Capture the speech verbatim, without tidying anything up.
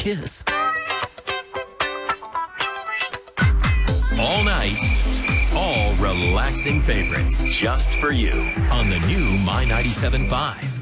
Kiss. All night, all relaxing favorites just for you on the new My ninety-seven point five.